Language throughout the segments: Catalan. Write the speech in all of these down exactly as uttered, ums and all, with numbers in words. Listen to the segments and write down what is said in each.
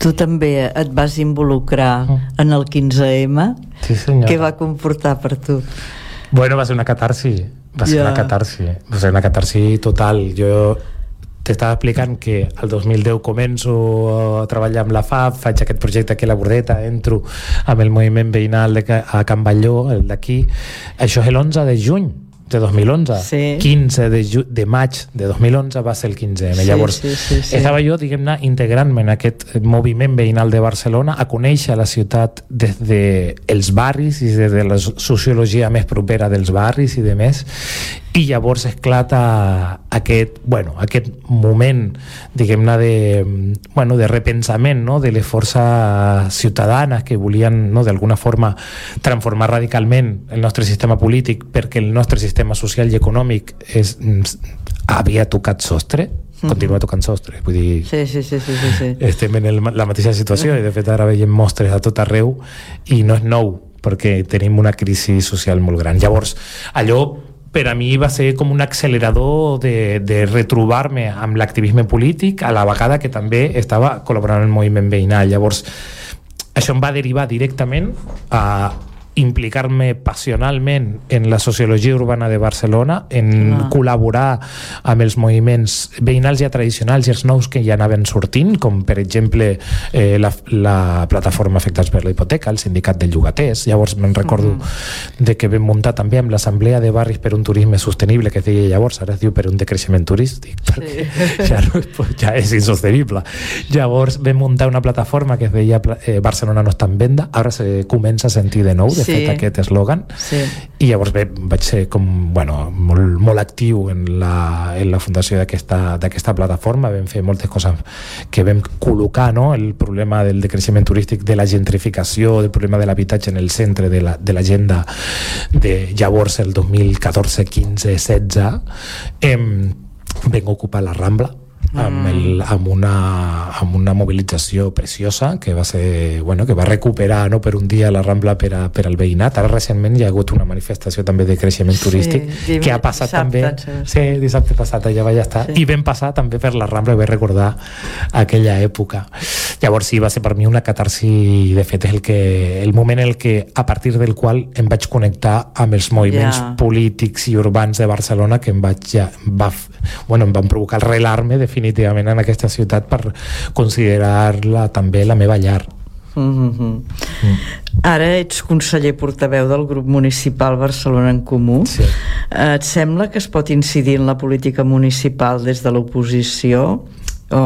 Tu també et vas involucrar mm. en el quinze eme. Sí, senyora. Què va comportar per tu? Bueno, va ser una catarsi. Va ser yeah. una catarsi. Va ser una catarsi total. Jo t'estava explicant que el dos mil deu començo a treballar amb la F A P, faig aquest projecte aquí a la Bordeta, entro amb el moviment veïnal de, a Can Batlló, el d'aquí. Això és l'onze de juny de dos mil onze. Sí. quinze de, ju- de maig de dos mil onze va ser el quinze eme. Sí, Llavors, sí, sí, sí. estava jo, diguem-ne, integrant-me en aquest moviment veïnal de Barcelona, a conèixer la ciutat des dels barris i des de la sociologia més propera dels barris i de més. I llavors esclata aquest, bueno, aquest moment, diguem-ne, de, bueno, de repensament, no?, de les forces ciutadanes que volien, no?, d'alguna forma transformar radicalment el nostre sistema polític, perquè el nostre sistema social i econòmic és, havia tocat sostre, mm-hmm. continua tocant sostre, vull dir, sí, sí, sí, sí, sí. estem en el, la mateixa situació, i de fet ara veiem mostres a tot arreu, i no és nou, perquè tenim una crisi social molt gran. Llavors, allò per a mi va ser com un accelerador de, de retrobar-me amb l'activisme polític, a la vegada que també estava col·laborant en el moviment veïnal. Llavors, això em va derivar directament a implicar-me passionalment en la sociologia urbana de Barcelona, en ah. col·laborar amb els moviments veïnals ja tradicionals i els nous que ja anaven sortint, com per exemple eh, la, la plataforma Afectats per la Hipoteca, el sindicat de llogaters. Llavors me'n recordo mm-hmm. de que vam muntar també amb l'Assemblea de Barris per un Turisme Sostenible, que es deia llavors, ara es diu per un decreixement turístic, perquè sí. ja, no, ja és insostenible. Llavors vam muntar una plataforma que es deia eh, Barcelona no està en venda, ara se comença a sentir de nou, de sí. fet aquest eslògan, sí. i llavors bé, vaig ser com, bueno, molt, molt actiu en la, en la fundació d'aquesta, d'aquesta plataforma. Vam fer moltes coses que vam col·locar, no?, el problema del decreixement turístic, de la gentrificació, del problema de l'habitatge en el centre de, la, de l'agenda de llavors el dos mil catorze, quinze, setze. Em, vam ocupar la Rambla amb, el, amb, una, amb una mobilització preciosa que va ser, bueno, que va recuperar, no?, per un dia la Rambla per, a, per al veïnat. Ara recentment hi ha hagut una manifestació també de creixement turístic, sí, que ha passat dissabte, també sí, dissabte passat allà va estar, sí. i vam passar també per la Rambla i vaig recordar aquella època. Llavors sí, va ser per mi una catarsi, de fet és el, que, el moment en el que, a partir del qual em vaig connectar amb els moviments yeah. polítics i urbans de Barcelona, que em vaig ja, va, bueno, em van provocar relar-me definitivament definitivament en aquesta ciutat per considerar-la també la meva llar. Mm-hmm. Mm. Ara ets conseller portaveu del grup municipal Barcelona en Comú. Sí. Et sembla que es pot incidir en la política municipal des de l'oposició o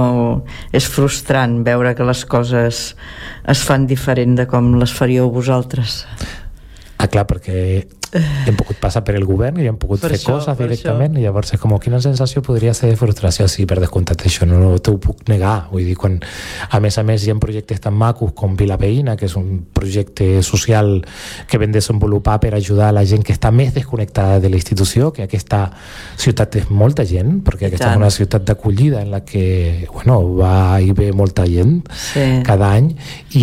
és frustrant veure que les coses es fan diferent de com les faríeu vosaltres? Ah, clar, perquè hem pogut passar per el govern i hem pogut per fer això, coses directament això. I llavors és com, quina sensació podria ser de frustració? Sí, per descomptat, això no, no t'ho puc negar. Vull dir, quan a més a més hi ha projectes tan macos com Vila Veïna, que és un projecte social que vam desenvolupar per ajudar a la gent que està més desconnectada de la institució, que aquesta ciutat és molta gent, perquè aquesta és una ciutat d'acollida en la que, bueno, va i ve molta gent sí. cada any,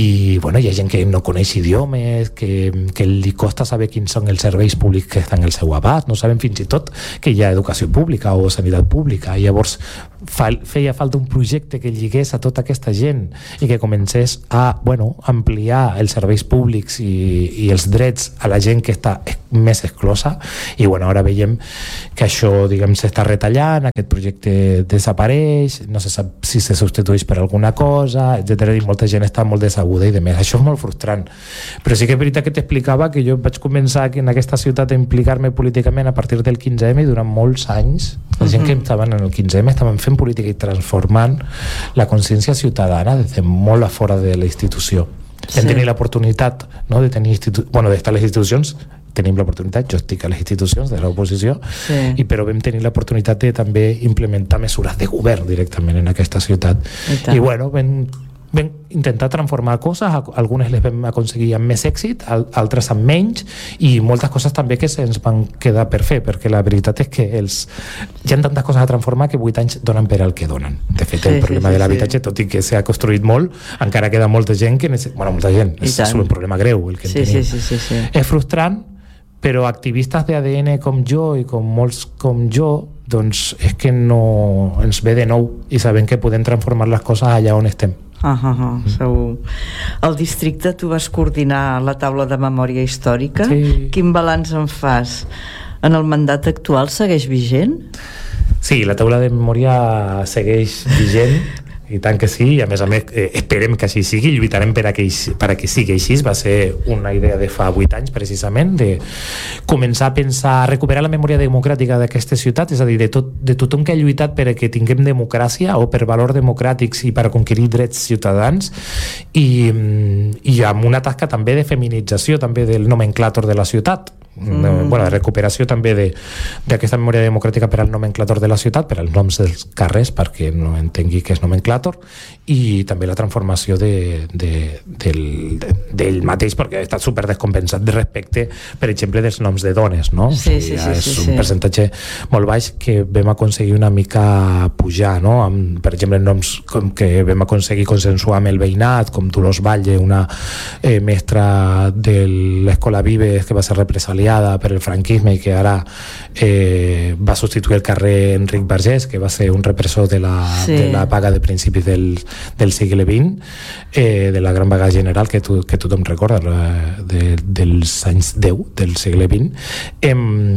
i bueno, hi ha gent que no coneix idiomes, que, que li costa saber quins són els serveis serveis públics que estan al seu abast, no sabem fins i tot que hi ha educació pública o sanitat pública, i llavors fa, feia falta un projecte que lligués a tota aquesta gent i que comencés a, bueno, ampliar els serveis públics i, i els drets a la gent que està més exclosa, i bueno, ara veiem que això, diguem, s'està retallant, aquest projecte desapareix, no se sap si se substitueix per alguna cosa, etcètera, i molta gent està molt decebuda i de més, això és molt frustrant, però sí que és veritat que t'explicava que jo vaig començar en aquesta ciutat a implicar-me políticament a partir del quinze eme, i durant molts anys la gent uh-huh. que estaven en el quinze eme estaven fent política i transformant la consciència ciutadana des de molt a fora de la institució. Sí. Hem tenir l'oportunitat, no, de tenir institu- bueno, d'estar a les institucions, tenim l'oportunitat, jo estic a les institucions de l'oposició, sí. i però vam tenir l'oportunitat de també implementar mesures de govern directament en aquesta ciutat. I, I bueno, vam vam intentar transformar coses, algunes les vam aconseguir amb més èxit, altres amb menys, i moltes coses també que se'ns van quedar per fer, perquè la veritat és que els... hi ha tantes coses a transformar que vuit anys donen per al que donen. De fet, sí, el problema sí, sí, de l'habitatge, sí. tot i que s'ha construït molt, encara queda molta gent que... Necess... bueno, molta gent, és, és un problema greu el que sí, en tenim. Sí, sí, sí, sí. És frustrant, però activistes de A D N com jo i com molts com jo doncs és que no ens ve de nou i sabem que podem transformar les coses allà on estem. Ah, ah, ah, segur. Al districte tu vas coordinar la taula de memòria històrica. Sí. Quin balanç en fas? En el mandat actual segueix vigent? Sí, la taula de memòria segueix vigent, i tant que sí, i a més a més eh, esperem que així sigui, lluitarem per a que, per a que sigui així. Va ser una idea de fa vuit anys precisament, de començar a pensar, a recuperar la memòria democràtica d'aquesta ciutat, és a dir, de, tot, de tothom que ha lluitat per a que tinguem democràcia o per valors democràtics i per a conquerir drets ciutadans, i, i amb una tasca també de feminització també del nomenclàtor de la ciutat. Mm. Bueno, de recuperació també d'aquesta memòria democràtica per al nomenclàtor de la ciutat, per als noms dels carrers, perquè no entengui que és nomenclàtor, i també la transformació de, de, del, de, del mateix, perquè ha estat super descompensat de respecte, per exemple, dels noms de dones, no? Sí, o sigui, sí, sí, és sí, un sí. percentatge molt baix que vam aconseguir una mica pujar, no? Amb, per exemple, noms com que vam aconseguir consensuar amb el veïnat, com Dolors Valle, una eh, mestra de l'Escola Vives que va ser represaliada per el franquisme i que ara eh, va substituir el carrer Enric Vergés, que va ser un repressor de la, sí. de la vaga de principis del, del segle vint, eh, de la gran vaga general que, tu, que tothom recorda, de, dels anys deu del segle vint, eh,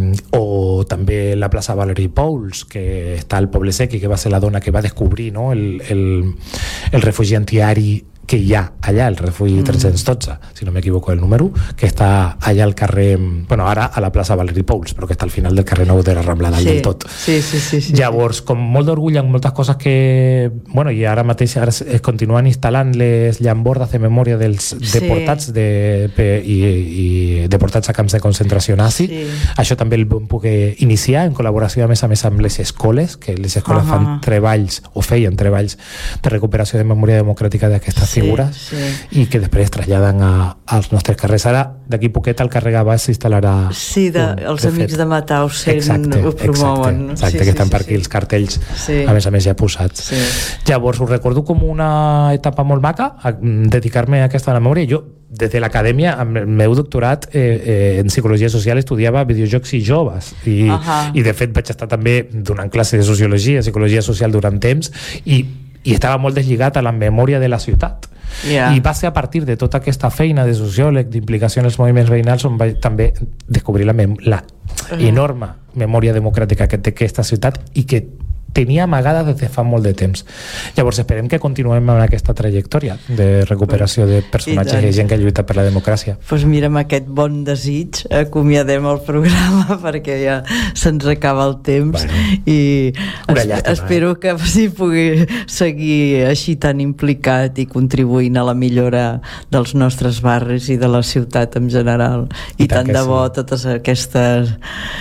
o també la plaça Valery Pouls, que està al Poble Sec i que va ser la dona que va descobrir, no? el, el, el refugi antiari que hi ha allà, el refugi mm. tres-cents dotze, si no m'equivoco el número, que està allà al carrer, bueno, ara a la plaça Valery Pouls, però que està al final del carrer Nou de la Rambla Dalt sí. del tot. Sí, sí, sí, sí, Llavors, sí. com molt d'orgull en moltes coses que, bueno, i ara mateix ara es, es continuen instal·lant les llambordes de memòria dels deportats sí. de, i, i deportats a camps de concentració nazi. Sí. Això també el puc iniciar en col·laboració a més a més amb les escoles, que les escoles uh -huh. fan treballs o feien treballs de recuperació de memòria democràtica d'aquestes sí. figures sí. i que després es traslladen a, als nostres carrers. Ara, d'aquí poquet, al carrer Gavà s'instal·larà... Sí, de, un, els de Amics fet. de Mauthausen exacte, ho promouen. Exacte, exacte sí, que sí, estan sí, per aquí sí. els cartells, sí. a més a més ja posats. Sí. Llavors, ho recordo com una etapa molt maca, a dedicar-me a aquesta memòria. Jo, des de l'acadèmia, amb el meu doctorat eh, eh, en psicologia social, estudiava videojocs i joves, i, uh -huh. i de fet vaig estar també donant classe de sociologia, psicologia social durant temps, i, i estava molt deslligat a la memòria de la ciutat. Yeah. I va ser a partir de tota aquesta feina de sociòleg, d'implicació en els moviments veïnals, on vaig també descobrir la, mem la uh -huh. enorme memòria democràtica que té aquesta ciutat i que tenia amagada des de fa molt de temps. Llavors esperem que continuem amb aquesta trajectòria de recuperació de personatges i, i gent que ha lluitat per la democràcia. Doncs pues mira, amb aquest bon desig acomiadem el programa perquè ja se'ns acaba el temps bueno, i es llàstima, espero eh? que sí, pugui seguir així tan implicat i contribuint a la millora dels nostres barris i de la ciutat en general. I, I tant, tant de bo sí. totes aquestes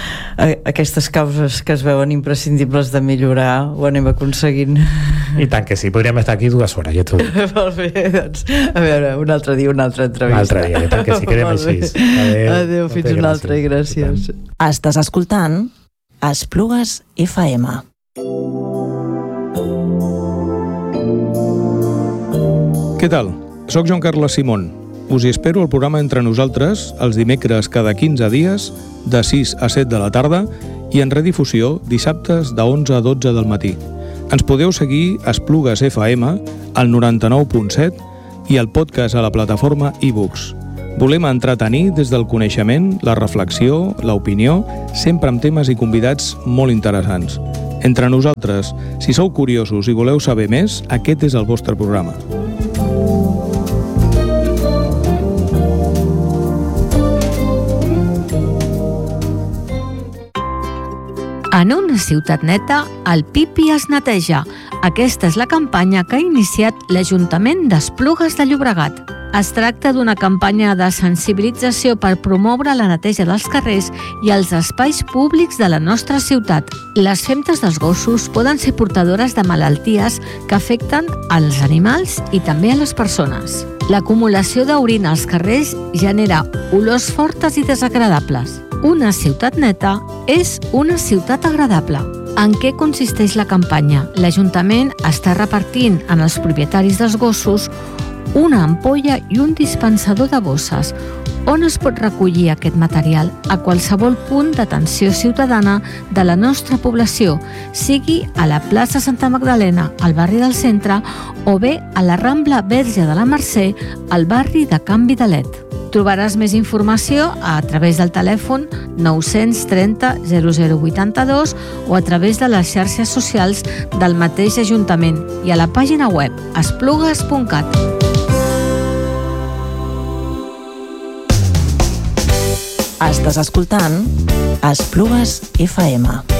aquestes causes que es veuen imprescindibles de millorar ho anem aconseguint. I tant que sí, podríem estar aquí dues hores, ja t'ho dic. Molt bé, doncs, a veure, un altre dia, una altra entrevista. Un altre dia, i tant que sí, quedem així. Adéu, Adéu fins un altre i gràcies. Estàs escoltant Esplugues F M. Què tal? Soc Joan Carles Simón. Us hi espero al programa Entre Nosaltres els dimecres cada quinze dies de sis a set de la tarda i en redifusió dissabtes de onze a dotze del matí. Ens podeu seguir a Esplugues F M al noranta-nou punt set i el podcast a la plataforma iBooks. Volem entretenir des del coneixement, la reflexió, l'opinió, sempre amb temes i convidats molt interessants. Entre Nosaltres, si sou curiosos i voleu saber més, aquest és el vostre programa. En una ciutat neta, el pipi es neteja. Aquesta és la campanya que ha iniciat l'Ajuntament d'Esplugues de Llobregat. Es tracta d'una campanya de sensibilització per promoure la neteja dels carrers i els espais públics de la nostra ciutat. Les femtes dels gossos poden ser portadores de malalties que afecten als animals i també a les persones. L'acumulació d'orina als carrers genera olors fortes i desagradables. Una ciutat neta és una ciutat agradable. En què consisteix la campanya? L'Ajuntament està repartint en els propietaris dels gossos una ampolla i un dispensador de bosses On es pot recollir aquest material? A qualsevol punt d'atenció ciutadana de la nostra població, sigui a la plaça Santa Magdalena, al barri del Centre, o bé a la Rambla Verge de la Mercè, al barri de Can Vidalet. Trobaràs més informació a través del telèfon nou-cents trenta zero zero vuitanta-dos o a través de les xarxes socials del mateix Ajuntament i a la pàgina web esplugues punt cat. Estàs escoltant Esplugues F M.